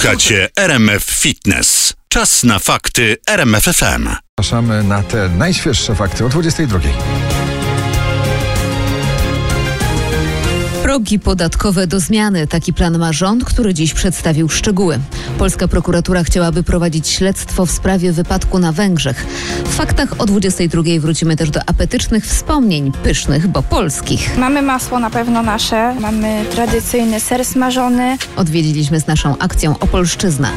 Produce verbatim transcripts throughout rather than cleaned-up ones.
Słuchacie R M F Fitness. Czas na fakty R M F F M. Zapraszamy na te najświeższe fakty o dwudziestej drugiej. Progi podatkowe do zmiany. Taki plan ma rząd, który dziś przedstawił szczegóły. Polska prokuratura chciałaby prowadzić śledztwo w sprawie wypadku na Węgrzech. W faktach o dwudziestej drugiej wrócimy też do apetycznych wspomnień, pysznych, bo polskich. Mamy masło na pewno nasze, mamy tradycyjny ser smażony. Odwiedziliśmy z naszą akcją Opolszczyzna.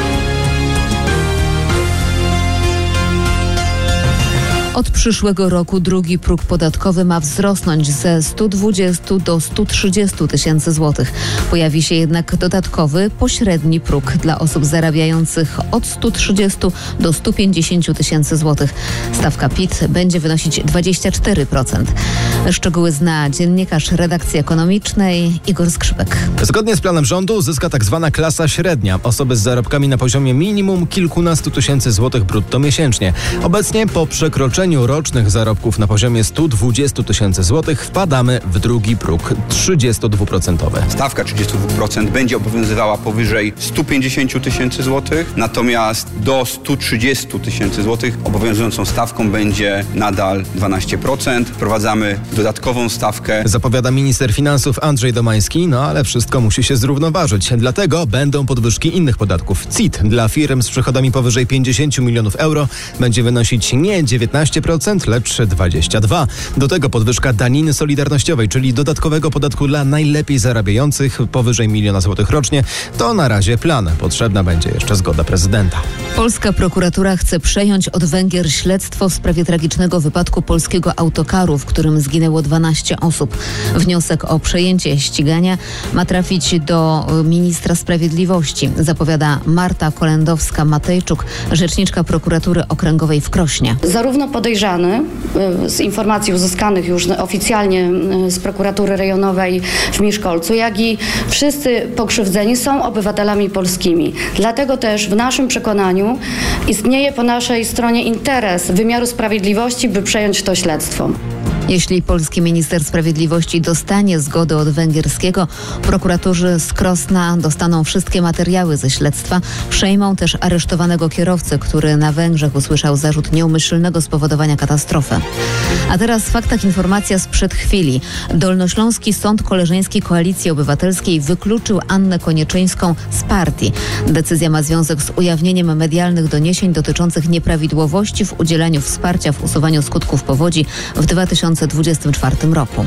Od przyszłego roku drugi próg podatkowy ma wzrosnąć ze stu dwudziestu do stu trzydziestu tysięcy złotych. Pojawi się jednak dodatkowy, pośredni próg dla osób zarabiających od stu trzydziestu do stu pięćdziesięciu tysięcy złotych. Stawka P I T będzie wynosić dwadzieścia cztery procent. Szczegóły zna dziennikarz redakcji ekonomicznej Igor Skrzypek. Zgodnie z planem rządu zyska tak zwana klasa średnia. Osoby z zarobkami na poziomie minimum kilkunastu tysięcy złotych brutto miesięcznie. Obecnie po przekroczeniu rocznych zarobków na poziomie stu dwudziestu tysięcy złotych wpadamy w drugi próg trzydziestodwuprocentowy. Stawka trzydzieści dwa procent będzie obowiązywała powyżej stu pięćdziesięciu tysięcy złotych, natomiast do stu trzydziestu tysięcy złotych obowiązującą stawką będzie nadal dwanaście procent. Wprowadzamy dodatkową stawkę. Zapowiada minister finansów Andrzej Domański, no ale wszystko musi się zrównoważyć. Dlatego będą podwyżki innych podatków. C I T dla firm z przychodami powyżej pięćdziesięciu milionów euro będzie wynosić nie dziewiętnaście procent, lecz dwadzieścia dwa procent. Do tego podwyżka daniny solidarnościowej, czyli dodatkowego podatku dla najlepiej zarabiających powyżej miliona złotych rocznie. To na razie plan. Potrzebna będzie jeszcze zgoda prezydenta. Polska prokuratura chce przejąć od Węgier śledztwo w sprawie tragicznego wypadku polskiego autokaru, w którym zginęło dwanaście osób. Wniosek o przejęcie ścigania ma trafić do ministra sprawiedliwości, zapowiada Marta Kolendowska-Matejczuk, rzeczniczka prokuratury okręgowej w Krośnie. Zarówno podejrzany z informacji uzyskanych już oficjalnie z prokuratury rejonowej w Miszkolcu, jak i wszyscy pokrzywdzeni są obywatelami polskimi. Dlatego też w naszym przekonaniu istnieje po naszej stronie interes wymiaru sprawiedliwości, by przejąć to śledztwo. Jeśli polski minister sprawiedliwości dostanie zgodę od węgierskiego, prokuratorzy z Krosna dostaną wszystkie materiały ze śledztwa, przejmą też aresztowanego kierowcę, który na Węgrzech usłyszał zarzut nieumyślnego spowodowania katastrofy. A teraz w faktach informacja sprzed chwili. Dolnośląski Sąd Koleżeński Koalicji Obywatelskiej wykluczył Annę Konieczyńską z partii. Decyzja ma związek z ujawnieniem medialnych doniesień dotyczących nieprawidłowości w udzielaniu wsparcia w usuwaniu skutków powodzi w dwa tysiące dwudziestym czwartym roku.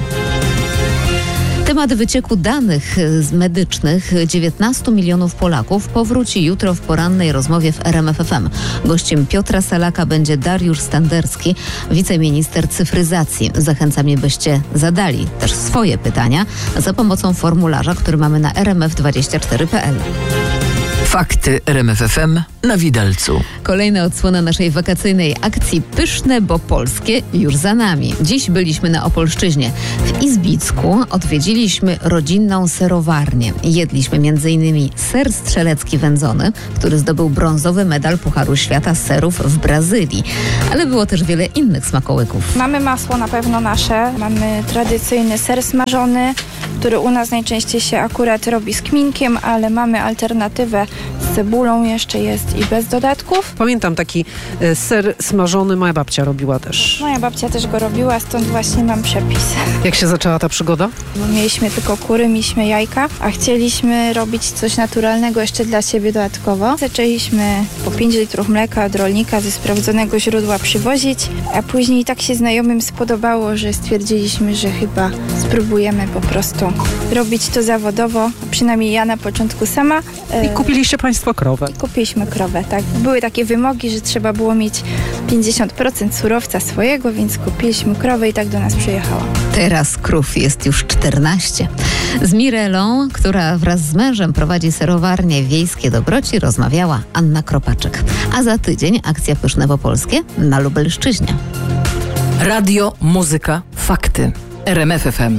Temat wycieku danych medycznych dziewiętnastu milionów Polaków powróci jutro w porannej rozmowie w R M F F M. Gościem Piotra Salaka będzie Dariusz Standerski, wiceminister cyfryzacji. Zachęcam je, byście zadali też swoje pytania za pomocą formularza, który mamy na r m f dwadzieścia cztery kropka p l. Fakty R M F F M na Widelcu. Kolejna odsłona naszej wakacyjnej akcji Pyszne, bo polskie już za nami. Dziś byliśmy na Opolszczyźnie. W Izbicku odwiedziliśmy rodzinną serowarnię. Jedliśmy między innymi ser strzelecki wędzony, który zdobył brązowy medal Pucharu Świata Serów w Brazylii. Ale było też wiele innych smakołyków. Mamy masło na pewno nasze, mamy tradycyjny ser smażony, który u nas najczęściej się akurat robi z kminkiem, ale mamy alternatywę z cebulą, jeszcze jest i bez dodatków. Pamiętam taki e, ser smażony, moja babcia robiła też. Moja babcia też go robiła, stąd właśnie mam przepis. Jak się zaczęła ta przygoda? Bo mieliśmy tylko kury, mieliśmy jajka, a chcieliśmy robić coś naturalnego jeszcze dla siebie dodatkowo. Zaczęliśmy po pięć litrów mleka od rolnika ze sprawdzonego źródła przywozić, a później tak się znajomym spodobało, że stwierdziliśmy, że chyba spróbujemy po prostu robić to zawodowo, przynajmniej ja na początku sama. I kupiliście Państwo krowę? Kupiliśmy krowę, tak. Były takie wymogi, że trzeba było mieć pięćdziesiąt procent surowca swojego, więc kupiliśmy krowę i tak do nas przyjechała. Teraz krów jest już czternaście. Z Mirelą, która wraz z mężem prowadzi serowarnię Wiejskie Dobroci, rozmawiała Anna Kropaczek. A za tydzień akcja Pyszne, bo polskie na Lubelszczyźnie. Radio, muzyka, fakty. R M F F M.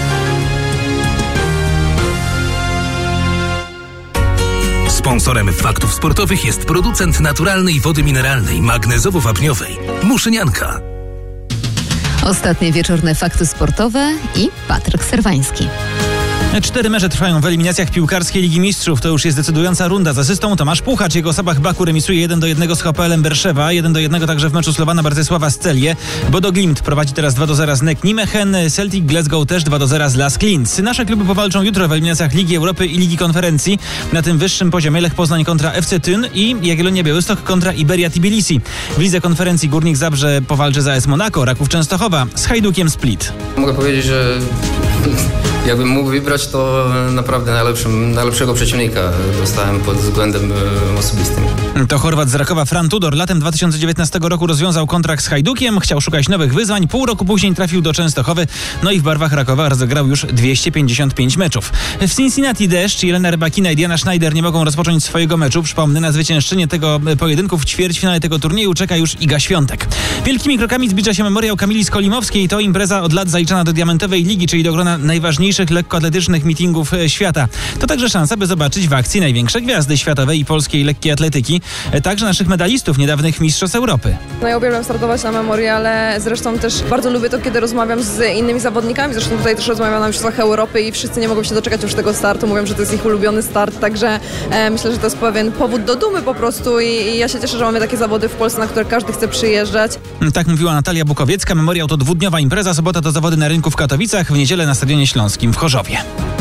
Sponsorem faktów sportowych jest producent naturalnej wody mineralnej, magnezowo-wapniowej Muszynianka. Ostatnie wieczorne fakty sportowe i Patryk Serwański. Cztery mecze trwają w eliminacjach piłkarskiej Ligi Mistrzów. To już jest decydująca runda. Z asystą Tomasz Puchacz. Jego Sabah Baku remisuje jeden do jednego z H P L-em Berszewa. jeden do jednego także w meczu Slowana Bratysława z Celje. Bodo Glimt prowadzi teraz dwa do zera z N E C Nijmegen. Celtic Glasgow też dwa do zera z Lask Linz. Nasze kluby powalczą jutro w eliminacjach Ligi Europy i Ligi Konferencji. Na tym wyższym poziomie Lech Poznań kontra F C Thyn i Jagiellonia Białystok kontra Iberia Tbilisi. W lidze konferencji Górnik Zabrze powalczy z A S Monaco, Raków Częstochowa z Hajdukiem Split. Mogę powiedzieć, że jakbym mógł wybrać, to naprawdę najlepszym, najlepszego przeciwnika dostałem pod względem osobistym. To Chorwat z Rakowa Fran Tudor latem dwa tysiące dziewiętnastego roku rozwiązał kontrakt z Hajdukiem, chciał szukać nowych wyzwań, pół roku później trafił do Częstochowy, no i w barwach Rakowa rozegrał już dwieście pięćdziesiąt pięć meczów. W Cincinnati deszcz, Jelena Rybakina i Diana Schneider nie mogą rozpocząć swojego meczu. Przypomnę, na zwyciężczynię tego pojedynku w ćwierćfinale tego turnieju czeka już Iga Świątek. Wielkimi krokami zbliża się memoriał Kamili Skolimowskiej. To impreza od lat zaliczana do Diamentowej Ligi, czyli do grona najważniejszych lekkoatletycznych meetingów świata. To także szansa, by zobaczyć w akcji największe gwiazdy światowej i polskiej lekkiej atletyki, także naszych medalistów, niedawnych mistrzostw Europy. No ja uwielbiam startować na memoriale, zresztą też bardzo lubię to, kiedy rozmawiam z innymi zawodnikami, zresztą tutaj też rozmawiam na mistrzostwach Europy i wszyscy nie mogą się doczekać już tego startu, mówią, że to jest ich ulubiony start, także e, myślę, że to jest pewien powód do dumy po prostu i, i ja się cieszę, że mamy takie zawody w Polsce, na które każdy chce przyjeżdżać. Tak mówiła Natalia Bukowiecka. Memoriał to dwudniowa impreza, sobota to zawody na rynku w Katowicach, w niedzielę na Stadionie Śląskim w Chorzowie.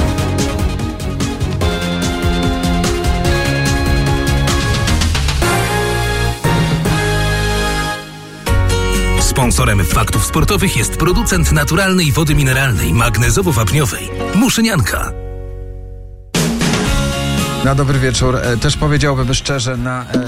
Sponsorem Faktów Sportowych jest producent naturalnej wody mineralnej magnezowo-wapniowej Muszynianka. Na dobry wieczór. Też powiedziałbym szczerze, na